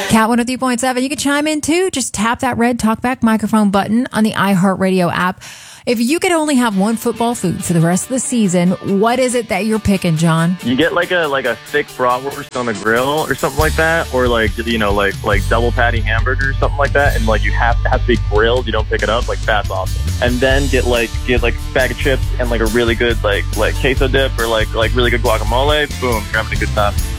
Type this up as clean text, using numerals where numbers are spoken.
Cat 103.7. You can chime in too. Just tap that red talkback microphone button on the iHeartRadio app. If you could only have one football food for the rest of the season, what is it that you're picking, John? You get like a thick bratwurst on the grill or something like that, or like double patty hamburger or something like that, and like you have to be grilled. You don't pick it up. Like that's awesome. And then get like a bag of chips and like a really good like queso dip or like really good guacamole. Boom, you're having a good time.